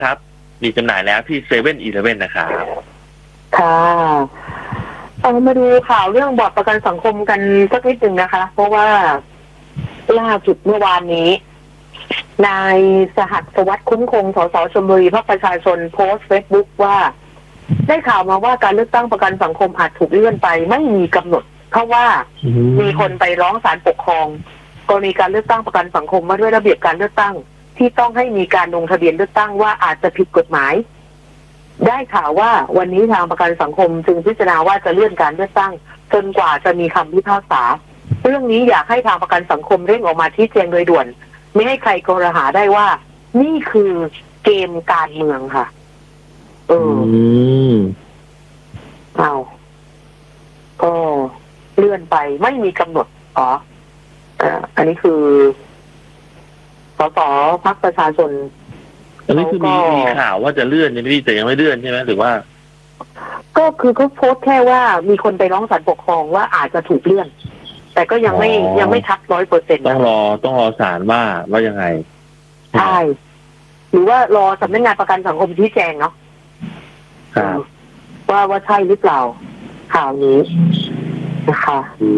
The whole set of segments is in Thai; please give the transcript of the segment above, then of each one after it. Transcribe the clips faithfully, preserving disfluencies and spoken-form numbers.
ครับมีจำหน่ายแล้วที่เซเว่นอีเลฟเว่นนะครับค่ะเอามาดูข่าวเรื่องบอร์ดประกันสังคมกันสักนิดหนึ่งนะคะ เพราะว่าล่าสุดเมื่อวานนี้นายสหัสวัสดิ์คุ้มคงสสชลบุรีพรรคประชาชนโพสต์เฟซบุ๊กว่าได้ข่าวมาว่าการเลือกตั้งประกันสังคมอาจถูกเลื่อนไปไม่มีกำหนดเพราะว่ามีคนไปร้องศาลปกครองกรณีการเลือกตั้งประกันสังคมว่าด้วยระเบียบการเลือกตั้งที่ต้องให้มีการลงทะเบียนเลือกตั้งว่าอาจจะผิดกฎหมายได้ข่าวว่าวันนี้ทางประกันสังคมจึงพิจารณาว่าจะเลื่อนการเลือกตั้งจนกว่าจะมีคำพิพากษาเรื่องนี้อยากให้ทางประกันสังคมเร่งออกมาชี้แจงโดยด่วนไม่ให้ใครกล่าวหาได้ว่านี่คือเกมการเมืองค่ะเออเอาก็เลื่อนไปไม่มีกำหนดอ๋ออันนี้คือสสพรรคประชาชนอันนี้คือมีมีข่าวว่าจะเลื่อนใช่ไหมพี่แต่ยังไม่เลื่อนใช่ไหมหรือว่าก็คือเขาโพสต์แค่ว่ามีคนไปร้องศาลปกครองว่าอาจจะถูกเลื่อนแต่ก็ยังไม่ยังไม่ชัดร้อยเปอร์เซ็นต์ต้องรอต้องรอศาลว่าว่ายังไงใช่หรือว่ารอสำนักงานประกันสังคมชี้แจงเนาะว่าว่าใช่หรือเปล่าข่าวนี้นะคะ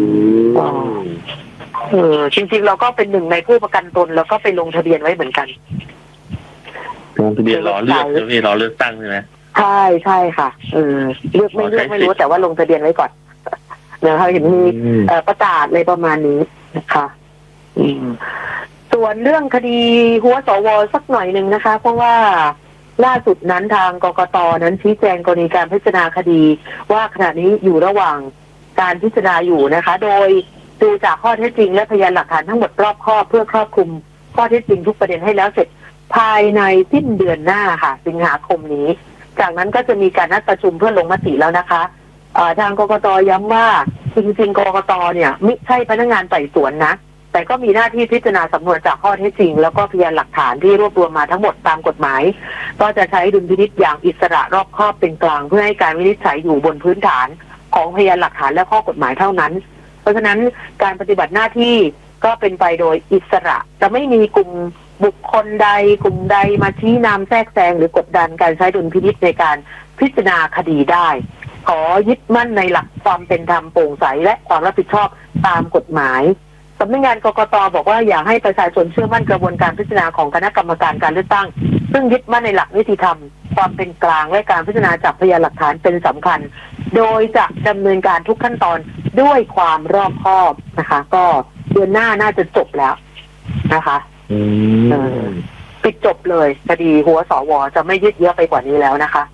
เออจริงๆเราก็เป็นหนึ่งในผู้ประกันตนแล้วก็ไปลงทะเบียนไว้เหมือนกันลงทะเบียนรอเลือกจะมีรอเลือกตั้งใช่ไหมใช่ใช่ค่ะเออเลือกไม่เลือกไม่รู้แต่ว่าลงทะเบียนไว้ก่อนนะคะเห็นมีประกาศอะไรประมาณนี้นะคะส่วนเรื่องคดีหัวสวสักหน่อยหนึ่งนะคะเพราะว่าล่าสุดนั้นทางกกต.นั้นชี้แจงกรณีการพิจารณาคดีว่าขณะนี้อยู่ระหว่างการพิจารณาอยู่นะคะโดยดูจากข้อเท็จจริงและพยานหลักฐานทั้งหมดรอบคอบเพื่อครอบคลุมข้อเท็จจริงทุกประเด็นให้แล้วเสร็จภายในสิ้นเดือนหน้าค่ะสิงหาคมนี้จากนั้นก็จะมีการนัดประชุมเพื่อลงมติแล้วนะคะทางกกต.ย้ำว่าจริงๆกกต.เนี่ยไม่ใช่พนักงานไต่สวนนะแต่ก็มีหน้าที่พิจารณาสำนวนจากข้อเท็จจริงแล้วก็พยานหลักฐานที่รวบรวมมาทั้งหมดตามกฎหมายก็จะใช้ดุลพินิจอย่างอิสระรอบคอบเป็นกลางเพื่อให้การวินิจฉัยอยู่บนพื้นฐานของพยานหลักฐานและข้อกฎหมายเท่านั้นเพราะฉะนั้นการปฏิบัติหน้าที่ก็เป็นไปโดยอิสระจะไม่มีกลุ่มบุคคลใดกลุ่มใดมาชี้นำแทรกแซงหรือกดดันการใช้ดุลพินิจในการพิจารณาคดีได้ขอยึดมั่นในหลักความเป็นธรรมโปร่งใสและความรับผิดชอบตามกฎหมายสำนักงานกกต.บอกว่าอยากให้ประชาชนเชื่อมั่นกระบวนการพิจารณาของคณะกรรมการการเลือกตั้งซึ่งยึดมั่นในหลักนิติธรรมความเป็นกลางและการพิจารณาจากพยานหลักฐานเป็นสำคัญโดยจะดำเนินการทุกขั้นตอนด้วยความรอบคอบนะคะก็เดือนหน้าน่าจะจบแล้วนะคะปิดจบเลยคดีหัวสวจะไม่ยืดเยื้อไปกว่านี้แล้วนะคะ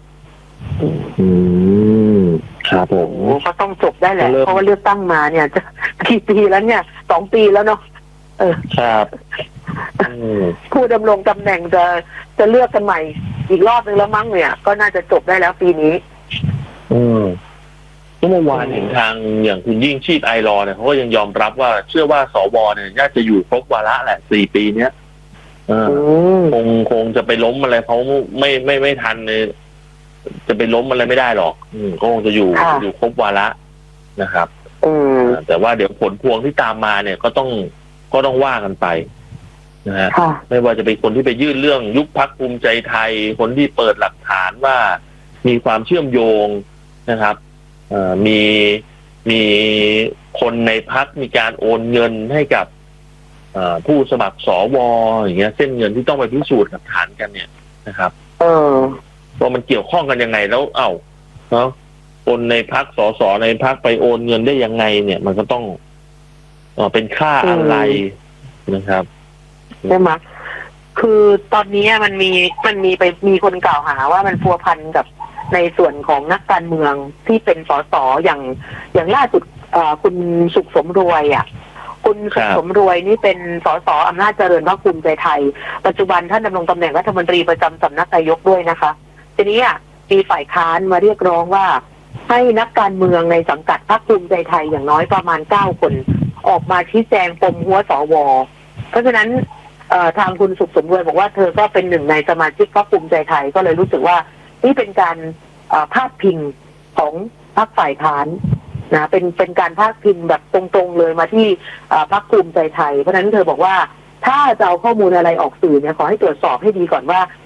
ครับผมก็ต้องจบได้แหละเพราะว่าเลือกตั้งมาเนี่ยจะกี่ปีแล้วเนี่ยสองปีแล้วเนาะเออครับผู้ดำรงตำแหน่งจะจะเลือกกันใหม่อีกรอบนึงแล้วมั้งเนี่ยก็น่าจะจบได้แล้วปีนี้อืมเมื่อวานเห็นทางอย่างคุณยิ่งชีพไอรอเนี่ยเขาก็ยังยอมรับว่าเชื่อว่าสวเนี่ยน่าจะอยู่ครบวาระแหละสี่ปีเนี้ยเออคงคงจะไปล้มอะไรเขาไม่ไม่ไม่ทันเลยจะไปล้มอะไรไม่ได้หรอกอืมก็คงจะอยู่อยู่ครบวาระนะครับแต่ว่าเดี๋ยวผลพวงที่ตามมาเนี่ยก็ต้องก็ต้องว่ากันไปนะฮะไม่ว่าจะเป็นคนที่ไปยื่นเรื่องยุบพรรคภูมิใจไทยคนที่เปิดหลักฐานว่ามีความเชื่อมโยงนะครับมีมีคนในพรรคมีการโอนเงินให้กับผู้สมัครสวอย่างเงี้ยเส้นเงินที่ต้องไปพิสูจน์หลักฐานกันเนี่ยนะครับว่ามันเกี่ยวข้องกันยังไงแล้วเอ้าเนาะคนในพรรคสสในพรรคไปโอนเงินได้ยังไงเนี่ยมันก็ต้องเป็นค่าอะไรนะครับใช่ไหมคือตอนนี้มันมีมันมีไปมีคนกล่าวหาว่ามันพัวพันกับในส่วนของนักการเมืองที่เป็นสสอย่างอย่างล่าสุดคุณสุขสมรวยอ่ะคุณสุขสมรวยนี่เป็นสสอำนาจเจริญพรรคภูมิใจไทยปัจจุบันท่านดำรงตำแหน่งรัฐมนตรีประจำสำนักนายกด้วยนะคะทีนี้มีฝ่ายค้านมาเรียกร้องว่าให้นักการเมืองในสังกัดพรรคภูมิใจไทยอย่างน้อยประมาณเก้าคนออกมาชี้แจงปมหัวสวเพราะฉะนั้นทางคุณสุขสมรวยบอกว่าเธอก็เป็นหนึ่งในสมาชิกพรรคภูมิใจไทยก็เลยรู้สึกว่านี่เป็นการพาดพิงของพรรคฝ่ายค้านนะเป็นเป็นการพาดพิงแบบตรงๆเลยมาที่พรรคภูมิใจไทยเพราะฉะนั้นเธอบอกว่าถ้าจะเอาข้อมูลอะไรออกสื่อเนี่ยขอให้ตรวจสอบให้ดีก่อนว่า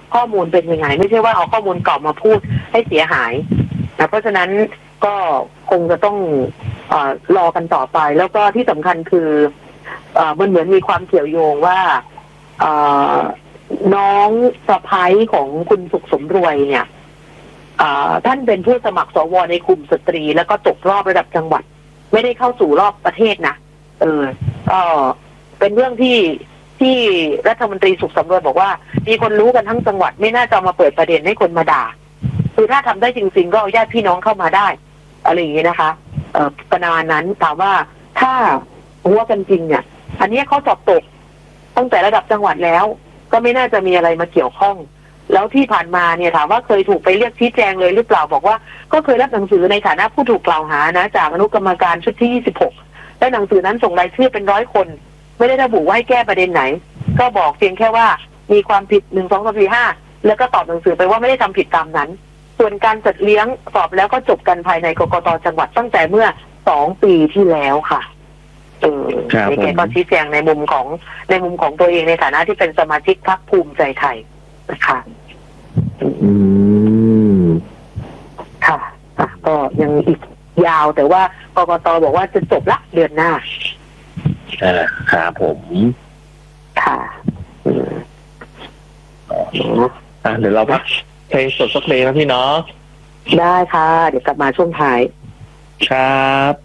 ข้อมูลเป็นยังไงไม่ใช่ว่าเอาข้อมูลเก่ามาพูดให้เสียหายนะเพราะฉะนั้นก็คงจะต้องเอ่อรอกันต่อไปแล้วก็ที่สำคัญคือเอ่อมันเหมือนมีความเกี่ยวโยงว่าเอ่อน้องสะพ้ายของคุณสุขสมรวยเนี่ยท่านเป็นผู้สมัครสวในกลุ่มสตรีแล้วก็ตกรอบระดับจังหวัดไม่ได้เข้าสู่รอบประเทศนะเออก็เป็นเรื่องที่ที่รัฐมนตรีสุขสมรวยบอกว่ามีคนรู้กันทั้งจังหวัดไม่น่าจะมาเปิดประเด็นให้คนมาด่าคือถ้าทำได้จริงๆก็เอาญาติพี่น้องเข้ามาได้อะไรอย่างนี้นะคะเอ่อประมาณนั้นถามว่าถ้าหัวกันจริงเนี่ยอันนี้เขาสอบตกตั้งแต่ระดับจังหวัดแล้วก็ไม่น่าจะมีอะไรมาเกี่ยวข้องแล้วที่ผ่านมาเนี่ยถามว่าเคยถูกไปเรียกชี้แจงเลยหรือเปล่าบอกว่าก็เคยรับหนังสือในฐานะผู้ถูกกล่าวหานะจากอนุกรรมการชุดที่ยี่สิบหกและหนังสือนั้นส่งรายชื่อเป็นร้อยคนไม่ได้ระบุว่าให้แก้ประเด็นไหนก็บอกเพียงแค่ว่ามีความผิดหนึ่งสองสามสี่ห้าแล้วก็ตอบหนังสือไปว่าไม่ได้ทำผิดตามนั้นส่วนการจัดเลี้ยงสอบแล้วก็จบกันภายในกกต.จังหวัดตั้งแต่เมื่อสองปีที่แล้วค่ะเออนี่แกก็ชี้แจงในมุมของในมุมของตัวเองในฐานะที่เป็นสมาชิกพรรคภูมิใจไทยนะคะอืมค่ะอ่ะก็ยังอีกยาวแต่ว่ากกต.บอกว่าจะจบละเดือนหน้าอ่าครับผมค่ะอืมอ่าเดี๋ยวเราพักเพลงสดสักเพลงนะพี่เนาะได้ค่ะเดี๋ยวกลับมาช่วงท้ายครับ